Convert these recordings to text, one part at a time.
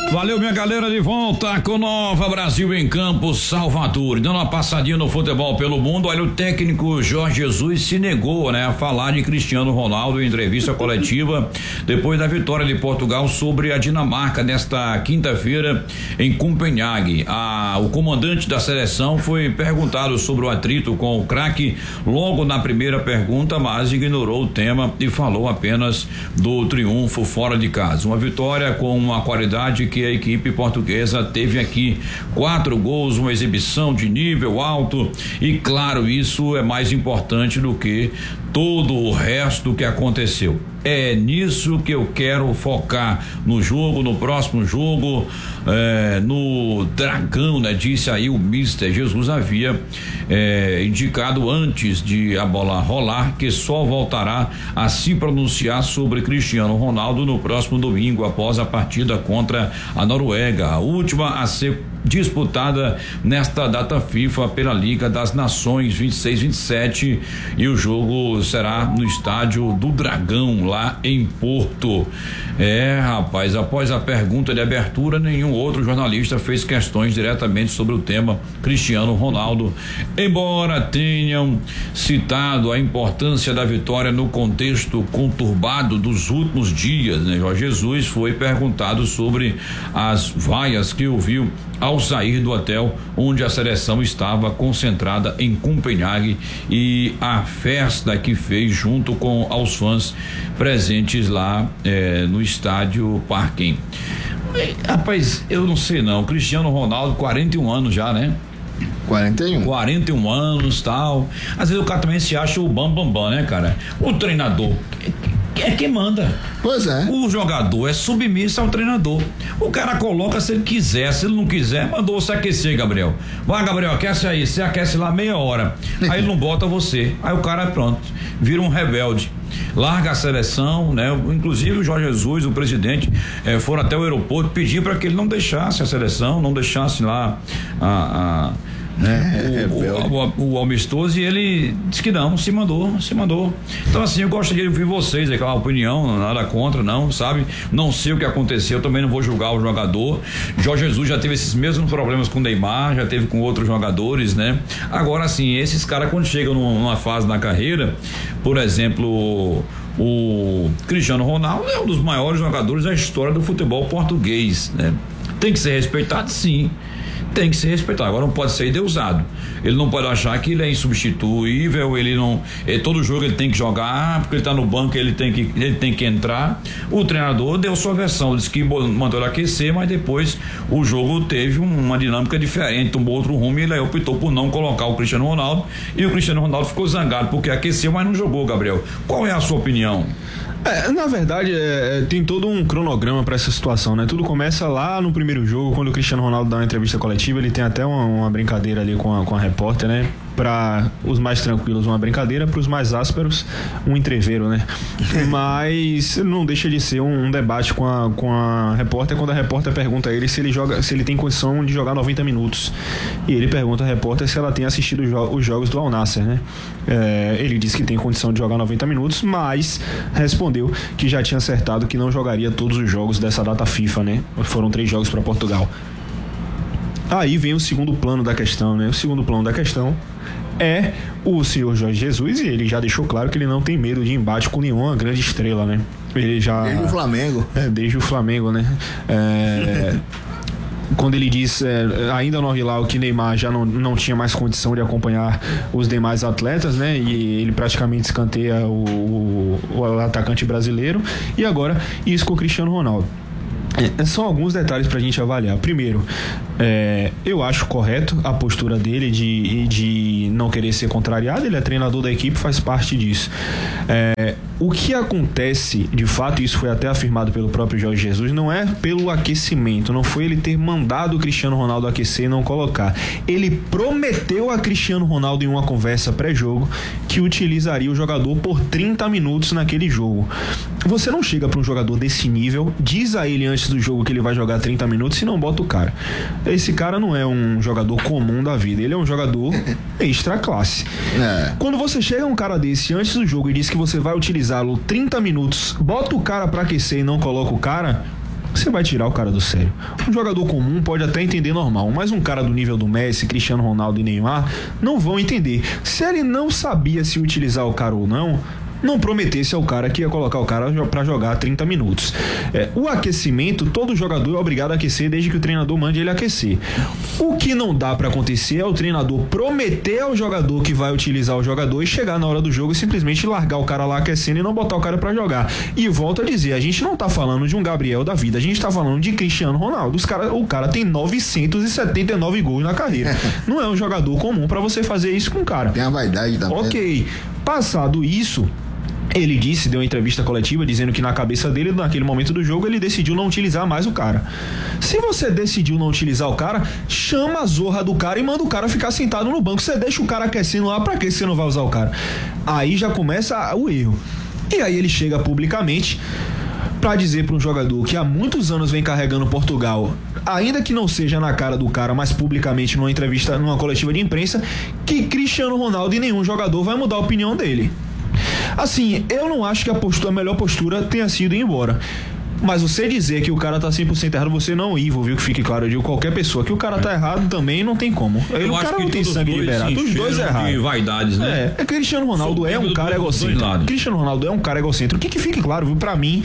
Valeu, minha galera, de volta com Nova Brasil em Campo, Salvador. Dando uma passadinha no futebol pelo mundo. Olha, o técnico Jorge Jesus se negou, a falar de Cristiano Ronaldo em entrevista coletiva depois da vitória de Portugal sobre a Dinamarca nesta quinta-feira em Copenhague. O comandante da seleção foi perguntado sobre o atrito com o craque logo na primeira pergunta, mas ignorou o tema e falou apenas do triunfo fora de casa. Uma vitória com uma qualidade que a equipe portuguesa teve aqui, 4 gols, uma exibição de nível alto e claro, isso é mais importante do que todo o resto que aconteceu. É nisso que eu quero focar no jogo, no próximo jogo, no Dragão, disse aí o Mister Jesus. Havia indicado antes de a bola rolar que só voltará a se pronunciar sobre Cristiano Ronaldo no próximo domingo, após a partida contra a Noruega, a última a ser disputada nesta data FIFA pela Liga das Nações 26-27, e o jogo será no estádio do Dragão, lá em Porto. Rapaz, após a pergunta de abertura, nenhum outro jornalista fez questões diretamente sobre o tema Cristiano Ronaldo, embora tenham citado a importância da vitória no contexto conturbado dos últimos dias, Jorge Jesus foi perguntado sobre as vaias que ouviu ao sair do hotel onde a seleção estava concentrada em Copenhague e a festa que fez junto com aos fãs presentes lá no estádio Parque. Rapaz, eu não sei não, Cristiano Ronaldo, 41 anos já, 41 anos, tal. Às vezes o cara também se acha o bambambam, cara? O treinador é quem manda. Pois é. O jogador é submisso ao treinador. O cara coloca se ele quiser, se ele não quiser, mandou você aquecer, Gabriel. Vai, Gabriel, aquece aí. Você aquece lá meia hora. Aí ele não bota você. Aí o cara, pronto, vira um rebelde. Larga a seleção, Inclusive o Jorge Jesus, o presidente, foram até o aeroporto pedir para que ele não deixasse a seleção, não deixasse lá o amistoso, e ele disse que não, se mandou. Então assim, eu gostaria de ouvir vocês, aquela opinião, nada contra, não, sabe? Não sei o que aconteceu, também não vou julgar o jogador. Jorge Jesus já teve esses mesmos problemas com o Neymar, já teve com outros jogadores, Agora assim, esses caras quando chegam numa fase na carreira, por exemplo, o Cristiano Ronaldo é um dos maiores jogadores da história do futebol português, Tem que ser respeitado, sim. Tem que ser respeitado, agora não pode ser endeusado. Ele não pode achar que ele é insubstituível, ele não, todo jogo ele tem que jogar, porque ele tá no banco, ele tem que entrar. O treinador deu sua versão, disse que mandou ele aquecer, mas depois o jogo teve uma dinâmica diferente, tomou outro rumo, e ele optou por não colocar o Cristiano Ronaldo, e o Cristiano Ronaldo ficou zangado porque aqueceu, mas não jogou, Gabriel. Qual é a sua opinião? Na verdade, tem todo um cronograma para essa situação, Tudo começa lá no primeiro jogo, quando o Cristiano Ronaldo dá uma entrevista coletiva. Ele tem até uma brincadeira ali com a repórter, Para os mais tranquilos, uma brincadeira, para os mais ásperos, um entreveiro, Mas não deixa de ser um debate com a repórter, quando a repórter pergunta a ele se ele tem condição de jogar 90 minutos. E ele pergunta à repórter se ela tem assistido os jogos do Al Nassr, Ele disse que tem condição de jogar 90 minutos, mas respondeu que já tinha acertado que não jogaria todos os jogos dessa data FIFA, Foram 3 jogos para Portugal. Aí vem o segundo plano da questão, O segundo plano da questão é o senhor Jorge Jesus, e ele já deixou claro que ele não tem medo de embate com nenhuma grande estrela, Ele já... Desde o Flamengo. Desde o Flamengo, Quando ele diz ainda no Al-Hilal que Neymar já não tinha mais condição de acompanhar os demais atletas, E ele praticamente escanteia o atacante brasileiro. E agora isso com o Cristiano Ronaldo. São alguns detalhes pra gente avaliar. Primeiro, eu acho correto a postura dele de não querer ser contrariado. Ele é treinador da equipe, faz parte disso. O que acontece, de fato, isso foi até afirmado pelo próprio Jorge Jesus, não é pelo aquecimento, não foi ele ter mandado o Cristiano Ronaldo aquecer e não colocar. Ele prometeu a Cristiano Ronaldo em uma conversa pré-jogo que utilizaria o jogador por 30 minutos naquele jogo. Você não chega para um jogador desse nível, diz a ele antes do jogo que ele vai jogar 30 minutos e não bota o cara. Esse cara não é um jogador comum da vida, ele é um jogador extra classe. Quando você chega a um cara desse antes do jogo e diz que você vai utilizá-lo 30 minutos, bota o cara pra aquecer e não coloca o cara, você vai tirar o cara do sério. Um jogador comum pode até entender normal, mas um cara do nível do Messi, Cristiano Ronaldo e Neymar não vão entender. Se ele não sabia se utilizar o cara ou não prometesse ao cara que ia colocar o cara para jogar 30 minutos. O aquecimento, todo jogador é obrigado a aquecer desde que o treinador mande ele aquecer. O que não dá para acontecer é o treinador prometer ao jogador que vai utilizar o jogador e chegar na hora do jogo e simplesmente largar o cara lá aquecendo e não botar o cara para jogar. E volto a dizer, a gente não tá falando de um Gabriel da vida, a gente tá falando de Cristiano Ronaldo. O cara tem 979 gols na carreira. Não é um jogador comum para você fazer isso com o cara. Tem a vaidade também. Ok, passado isso, ele deu uma entrevista coletiva dizendo que na cabeça dele, naquele momento do jogo, ele decidiu não utilizar mais o cara. Se você decidiu não utilizar o cara, chama a zorra do cara e manda o cara ficar sentado no banco. Você deixa o cara aquecendo lá, pra que você não vai usar o cara? Aí já começa o erro. E aí ele chega publicamente pra dizer pra um jogador que há muitos anos vem carregando Portugal, ainda que não seja na cara do cara, mas publicamente numa entrevista, numa coletiva de imprensa, que Cristiano Ronaldo e nenhum jogador vai mudar a opinião dele. Assim, eu não acho que a melhor postura tenha sido ir embora. Mas você dizer que o cara tá 100% errado, você não envolveu, que fique claro, eu digo qualquer pessoa, que o cara tá errado também não tem como. O cara não tem sangue liberado. Os dois errados. De vaidades, né? Cristiano Ronaldo é um cara egocêntrico. Cristiano Ronaldo é um cara egocêntrico. Que fique claro, viu? Pra mim,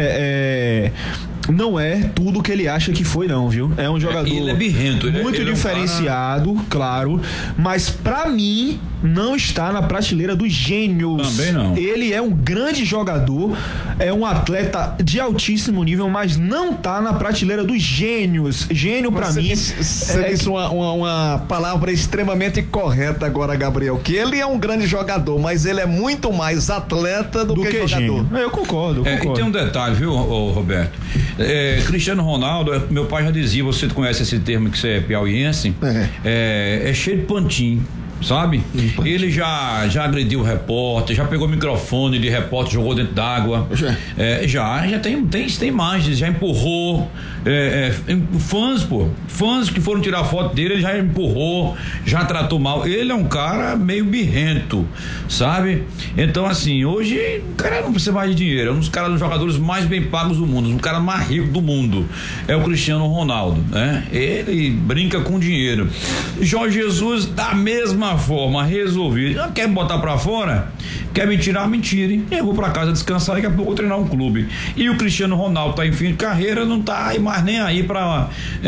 não é tudo que ele acha que foi, não, viu? É um jogador ele é birrento, muito diferenciado, é um cara... claro, mas pra mim não está na prateleira dos gênios. Também não. Ele é um grande jogador, é um atleta de altíssimo nível, mas não tá na prateleira dos gênios. Gênio pra mim... Você disse uma palavra extremamente correta agora, Gabriel, que ele é um grande jogador, mas ele é muito mais atleta do que jogador. Eu concordo. E tem um detalhe, viu, Roberto? Cristiano Ronaldo, meu pai já dizia, você conhece esse termo que você é piauiense, é cheio de pantinho, sabe? Ele já agrediu o repórter, já pegou o microfone de repórter, jogou dentro d'água. Já tem imagens, já empurrou. Fãs que foram tirar foto dele, ele já empurrou, já tratou mal. Ele é um cara meio birrento, sabe? Então, assim, hoje o cara não precisa mais de dinheiro, é um dos jogadores mais bem pagos do mundo, um cara mais rico do mundo, é o Cristiano Ronaldo, né? Ele brinca com dinheiro. Jorge Jesus, da mesma forma, resolvido. Quer me botar pra fora? Quer me tirar? Me tire. Eu vou pra casa descansar, daqui a pouco eu vou treinar um clube. E o Cristiano Ronaldo tá em fim de carreira, não tá mais nem aí pra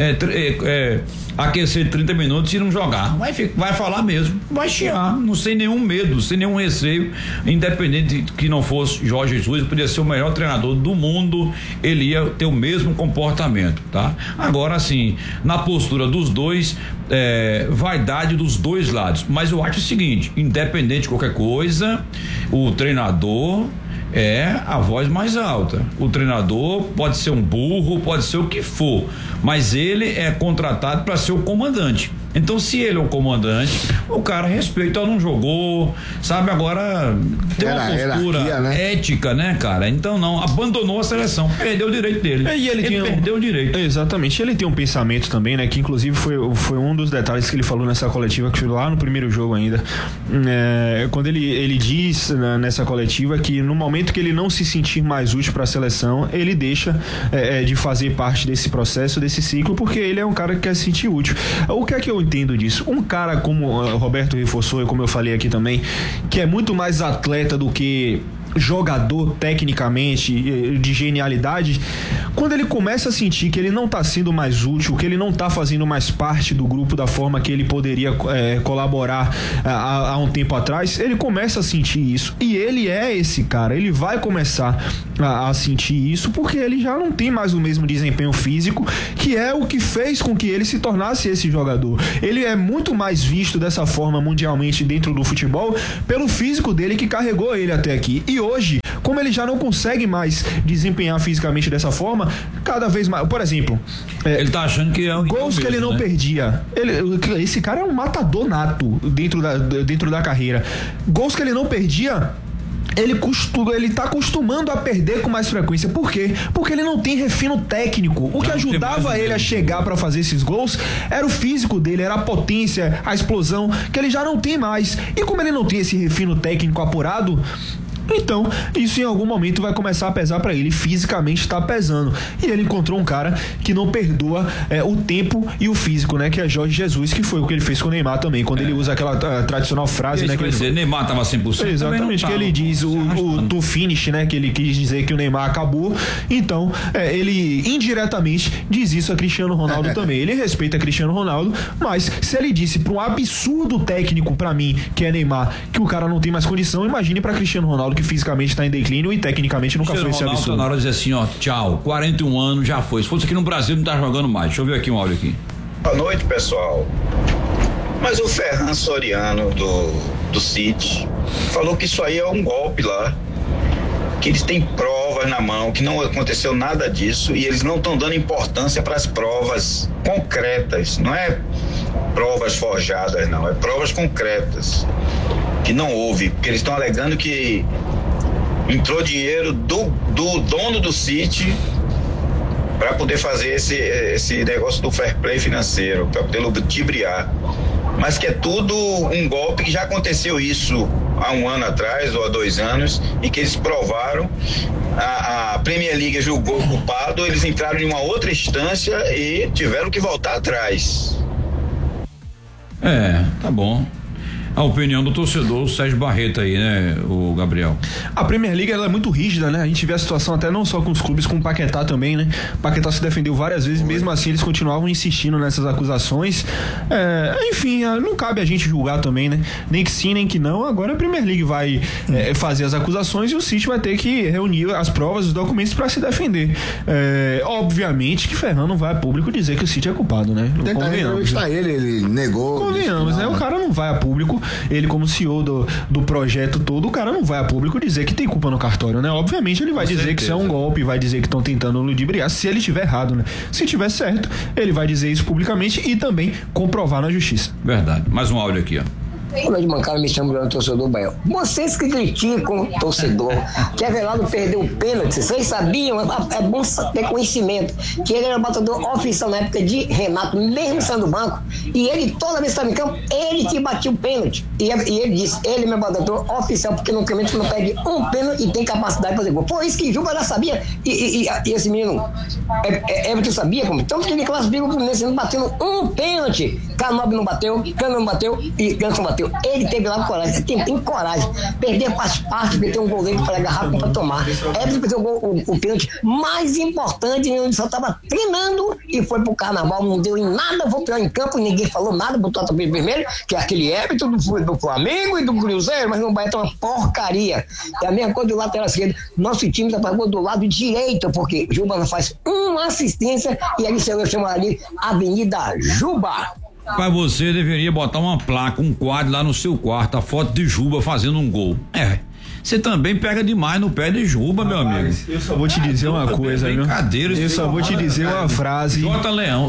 aquecer 30 minutos e não jogar. Vai falar mesmo, vai chiar, não sem nenhum medo, sem nenhum receio, independente que não fosse Jorge Jesus, podia ser o melhor treinador do mundo, ele ia ter o mesmo comportamento, tá? Agora, assim, na postura dos dois, vaidade dos dois lados, mas eu acho o seguinte, independente de qualquer coisa, o treinador é a voz mais alta. O treinador pode ser um burro, pode ser o que for, mas ele é contratado para ser o comandante. Então, se ele é o comandante, o cara respeita, não jogou, sabe? Agora tem uma postura, né? Ética, né, cara? Então, não, abandonou a seleção, perdeu o direito dele. Ele perdeu o direito. Exatamente. Ele tem um pensamento também, né? Que inclusive foi um dos detalhes que ele falou nessa coletiva, que foi lá no primeiro jogo ainda. Quando ele diz nessa coletiva que no momento que ele não se sentir mais útil para a seleção, ele deixa de fazer parte desse processo, desse ciclo, porque ele é um cara que quer se sentir útil. O que é que eu entendo disso? Um cara como o Roberto reforçou, e como eu falei aqui também, que é muito mais atleta do que jogador tecnicamente, de genialidade, quando ele começa a sentir que ele não está sendo mais útil, que ele não está fazendo mais parte do grupo da forma que ele poderia colaborar há um tempo atrás, ele começa a sentir isso, e ele é esse cara, ele vai começar a sentir isso, porque ele já não tem mais o mesmo desempenho físico, que é o que fez com que ele se tornasse esse jogador. Ele é muito mais visto dessa forma mundialmente dentro do futebol, pelo físico dele que carregou ele até aqui. E hoje, como ele já não consegue mais desempenhar fisicamente dessa forma, cada vez mais, por exemplo, ele tá achando que é um gols que ele não perdia. Esse cara é um matador nato dentro da carreira. Gols que ele não perdia, ele tá acostumando a perder com mais frequência. Por quê? Porque ele não tem refino técnico. O que ajudava ele a chegar para fazer esses gols era o físico dele, era a potência, a explosão, que ele já não tem mais. E como ele não tem esse refino técnico apurado, Então, isso em algum momento vai começar a pesar para ele, fisicamente está pesando. E ele encontrou um cara que não perdoa o tempo e o físico, né? Que é Jorge Jesus, que foi o que ele fez com o Neymar também, quando ele usa aquela tradicional frase, né? Que ele... Neymar tava 100%. Exatamente, que ele diz o finish, né? Que ele quis dizer que o Neymar acabou. Então, ele indiretamente diz isso a Cristiano Ronaldo também. Ele respeita Cristiano Ronaldo, mas se ele disse para um absurdo técnico para mim, que é Neymar, que o cara não tem mais condição, imagine para Cristiano Ronaldo, que fisicamente está em declínio e tecnicamente nunca foi esse absurdo. Tá na hora de dizer assim, ó, tchau, 41 anos, já foi. Se fosse aqui no Brasil, não tá jogando mais. Deixa eu ver aqui um áudio aqui. Boa noite, pessoal. Mas o Ferran Soriano do City falou que isso aí é um golpe lá, que eles têm provas na mão, que não aconteceu nada disso e eles não estão dando importância para as provas concretas, não é provas forjadas, não, é provas concretas, que não houve, porque eles estão alegando que entrou dinheiro do dono do City para poder fazer esse negócio do fair play financeiro, para poder ludibriar, mas que é tudo um golpe, que já aconteceu isso há um ano atrás ou há 2 anos e que eles provaram. A Premier League julgou o culpado, eles entraram em uma outra instância e tiveram que voltar atrás. Tá bom. A opinião do torcedor, o Sérgio Barreto aí, né, o Gabriel? A Premier League, ela é muito rígida, né? A gente vê a situação até não só com os clubes, com o Paquetá também, né? O Paquetá se defendeu várias vezes, mesmo assim eles continuavam insistindo nessas acusações. Enfim, não cabe a gente julgar também, né? Nem que sim, nem que não. Agora a Premier League vai fazer as acusações e o City vai ter que reunir as provas, os documentos para se defender. Obviamente que Ferran não vai a público dizer que o City é culpado, né? Convenhamos. Ele negou. Convenhamos, né? O cara não vai a público. Ele, como CEO do projeto todo, o cara não vai a público dizer que tem culpa no cartório, né? Obviamente ele vai dizer que isso é um golpe, vai dizer que estão tentando ludibriar, se ele tiver errado, né? Se tiver certo, ele vai dizer isso publicamente e também comprovar na justiça. Verdade. Mais um áudio aqui, ó. Olá de Mancada, me chamo de torcedor Baião. Vocês que criticam o torcedor, que Everaldo perdeu o pênalti, vocês sabiam, é bom ter conhecimento, que ele era batedor oficial na época de Renato, mesmo sendo do banco, e ele, toda vez que estava em campo, ele que batia o pênalti. E ele disse, ele é meu batedor oficial, porque no campeonato não perde um pênalti e tem capacidade de fazer gol. Foi isso que Juba já sabia, e esse menino, Everton sabia como? Então, porque ele classifica o Fluminense batendo um pênalti. Canobi não bateu, Cano não bateu e Ganso não bateu. Ele teve lá coragem, tem coragem. Perder faz parte, porque tem um goleiro para agarrar para tomar. Everton fez o pênalti mais importante, ele só estava treinando e foi pro carnaval, não deu em nada, voltou em campo, ninguém falou nada, botou a tapete vermelho, que é aquele Everton do Flamengo e do Cruzeiro, mas no Bahia tá uma porcaria. É a mesma coisa do lateral esquerdo. Nosso time tá pagando do lado direito, porque Juba não faz uma assistência e ali eu chamo ali Avenida Juba. Mas você deveria botar uma placa, um quadro lá no seu quarto, a foto de Juba fazendo um gol. Você também pega demais no pé de Juba, meu amigo. Eu só vou te dizer uma coisa, viu? Eu só vou te dizer uma frase. Jota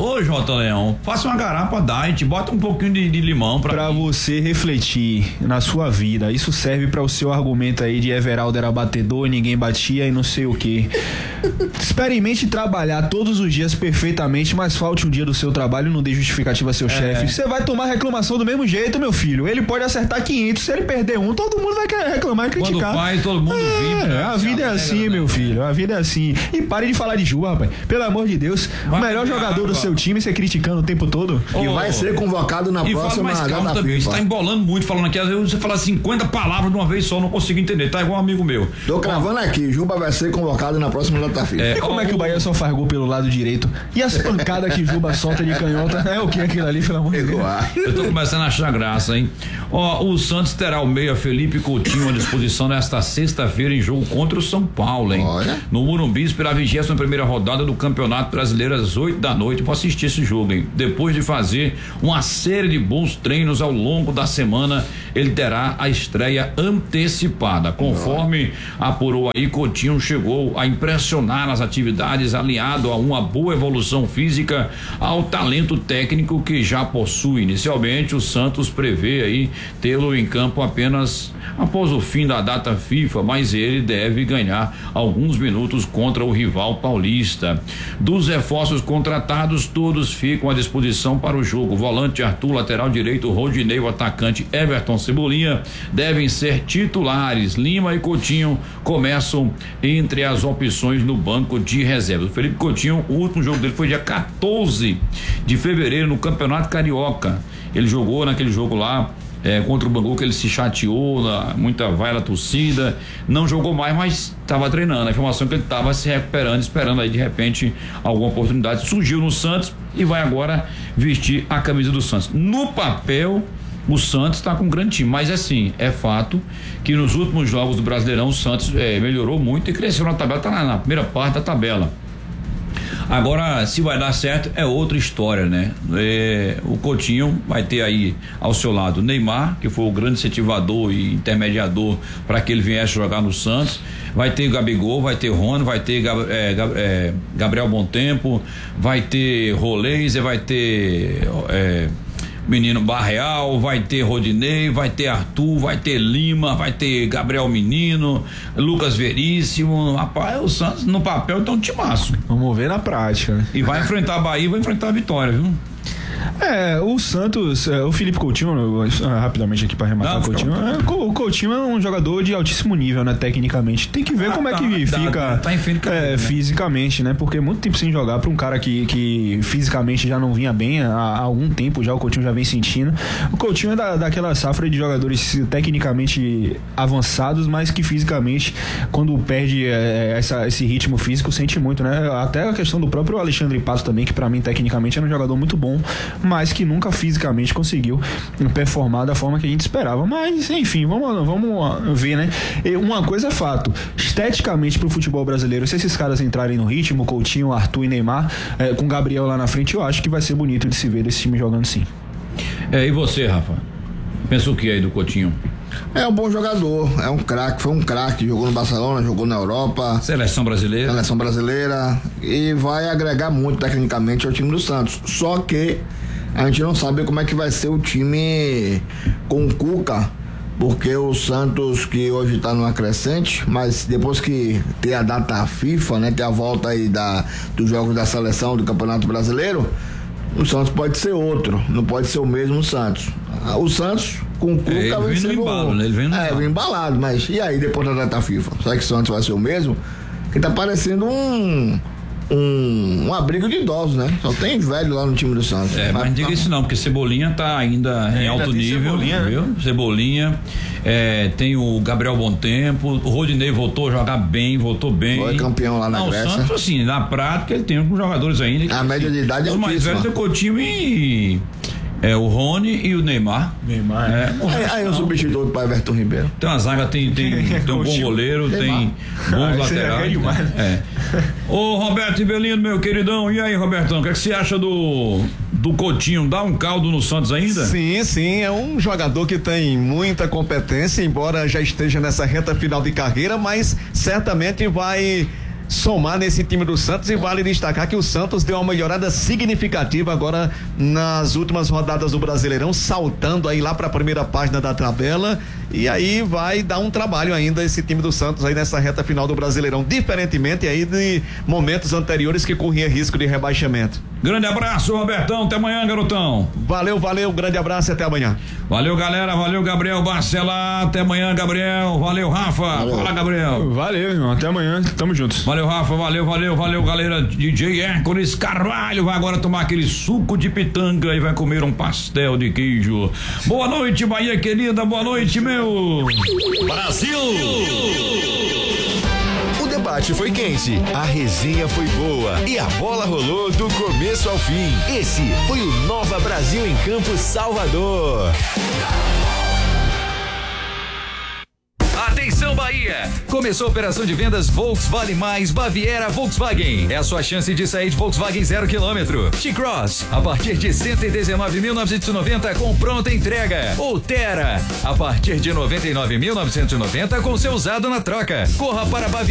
Leão, faça uma garapa diet, bota um pouquinho de limão pra você refletir na sua vida. Isso serve para o seu argumento aí de Everaldo era batedor, ninguém batia e não sei o que. Experimente trabalhar todos os dias perfeitamente, mas falte um dia do seu trabalho e não dê justificativa a seu chefe. Você vai tomar reclamação do mesmo jeito, meu filho. Ele pode acertar 500, se ele perder um, todo mundo vai querer reclamar e criticar. Faz, todo mundo vibra. A vida é assim, meu filho. A vida é assim. E pare de falar de Juba, rapaz. Pelo amor de Deus. O melhor jogador do seu time, você criticando o tempo todo. E vai ser convocado na próxima data FIFA. Você tá embolando muito falando aqui. Às vezes você fala 50 palavras de uma vez só, não consigo entender. Tá igual um amigo meu. Tô cravando aqui. Juba vai ser convocado na próxima data FIFA. E como é que o Bahia só faz gol pelo lado direito? E as pancadas que Juba solta de canhota? É o que aquilo ali, pelo amor de Deus? Eu tô começando a achar graça, hein? O Santos terá o meia Felipe Coutinho à disposição nesta sexta-feira em jogo contra o São Paulo, hein? Olha. No Morumbi, pela 21ª rodada do Campeonato Brasileiro às 8 da noite. Vou assistir esse jogo, hein? Depois de fazer uma série de bons treinos ao longo da semana, ele terá a estreia antecipada. Conforme apurou aí, Coutinho chegou a impressionar nas atividades, alinhado a uma boa evolução física, ao talento técnico que já possui. Inicialmente, o Santos prevê aí tê-lo em campo apenas após o fim da data data FIFA, mas ele deve ganhar alguns minutos contra o rival paulista. Dos reforços contratados, todos ficam à disposição para o jogo. Volante Arthur, lateral direito Rodinei, o atacante Everton, Cebolinha devem ser titulares. Lima e Coutinho começam entre as opções no banco de reservas. O Felipe Coutinho, o último jogo dele foi dia 14 de fevereiro no Campeonato Carioca. Ele jogou naquele jogo lá contra o Bangu, que ele se chateou, muita vaia torcida, não jogou mais, mas estava treinando. A informação é que ele estava se recuperando, esperando aí de repente alguma oportunidade. Surgiu no Santos e vai agora vestir a camisa do Santos. No papel, o Santos está com um grande time, mas assim, é fato que nos últimos jogos do Brasileirão o Santos melhorou muito e cresceu na tabela, está na primeira parte da tabela. Agora, se vai dar certo é outra história, né? O Coutinho vai ter aí ao seu lado Neymar, que foi o grande incentivador e intermediador para que ele viesse jogar no Santos. Vai ter Gabigol, vai ter Rony, vai ter Gabriel Bontempo, vai ter Roleiser, vai ter Menino Barreal, vai ter Rodinei, vai ter Arthur, vai ter Lima, vai ter Gabriel Menino, Lucas Veríssimo. Rapaz, o Santos no papel tem um timaço. Vamos ver na prática, né? E vai enfrentar a Bahia e vai enfrentar a Vitória, viu? O Santos, o Felipe Coutinho, rapidamente aqui para arrematar o Coutinho. O Coutinho é um jogador de altíssimo nível, né? Tecnicamente. Tem que ver como é que fica fisicamente, né? Porque é muito tempo sem jogar para um cara que fisicamente já não vinha bem há algum tempo, já o Coutinho já vem sentindo. O Coutinho é daquela safra de jogadores tecnicamente avançados, mas que fisicamente, quando perde esse ritmo físico, sente muito, né? Até a questão do próprio Alexandre Pato também, que para mim tecnicamente era um jogador muito bom, mas que nunca fisicamente conseguiu performar da forma que a gente esperava. Mas enfim, vamos ver, né? Uma coisa é fato, esteticamente pro futebol brasileiro, se esses caras entrarem no ritmo, Coutinho, Arthur e Neymar, com Gabriel lá na frente, eu acho que vai ser bonito de se ver esse time jogando sim. E você, Rafa? Pensa o que aí do Coutinho? É um bom jogador, é um craque, foi um craque, jogou no Barcelona, jogou na Europa. Seleção brasileira e vai agregar muito tecnicamente ao time do Santos. Só que a gente não sabe como é que vai ser o time com o Cuca, porque o Santos, que hoje está numa crescente, mas depois que ter a data FIFA, né, ter a volta aí dos jogos da seleção do Campeonato Brasileiro, o Santos pode ser outro, não pode ser o mesmo Santos. O Santos com o Cuca vem no embalo, né? Ele vem embalado, mas e aí depois da data FIFA? Será que o Santos vai ser o mesmo? Que tá parecendo um abrigo de idosos, né? Só tem velho lá no time do Santos. Mas não diga isso não, porque Cebolinha tá ainda em alto nível, viu? Cebolinha, tem o Gabriel Bontempo, o Rodinei voltou a jogar bem, voltou bem. Foi campeão lá na Grécia. O Santos, assim, na prática ele tem alguns jogadores ainda. A média de idade é os mais velhos é o Coutinho e o Rony e o Neymar. Aí o substituto para Everton Ribeiro. Tem uma zaga, tem um bom goleiro, tem bons laterais. Ô Roberto Rivelino, meu queridão, e aí, Robertão, o que você acha do Coutinho? Dá um caldo no Santos ainda? Sim, é um jogador que tem muita competência, embora já esteja nessa reta final de carreira, mas certamente vai somar nesse time do Santos, e vale destacar que o Santos deu uma melhorada significativa agora nas últimas rodadas do Brasileirão, saltando aí lá para a primeira página da tabela, e aí vai dar um trabalho ainda esse time do Santos aí nessa reta final do Brasileirão, diferentemente aí de momentos anteriores que corria risco de rebaixamento. Grande abraço, Robertão, até amanhã, garotão. Valeu, grande abraço e até amanhã. Valeu, galera, valeu, Gabriel Barcelar, até amanhã, Gabriel, valeu, Rafa, fala, Gabriel. Valeu, irmão, até amanhã, tamo juntos. Valeu, Rafa, valeu, galera. DJ Hércules Carvalho vai agora tomar aquele suco de pitanga e vai comer um pastel de queijo. Boa noite, Bahia querida, boa noite, meu Brasil! O debate foi quente, a resenha foi boa e a bola rolou do começo ao fim. Esse foi o Nova Brasil em Campo Salvador. Atenção Bahia! Começou a operação de vendas Volkswagen Mais Baviera Volkswagen. É a sua chance de sair de Volkswagen 0 km. T-Cross, a partir de 119.990 com pronta entrega. Ou Terra, a partir de 99.990 com seu usado na troca. Corra para Baviera.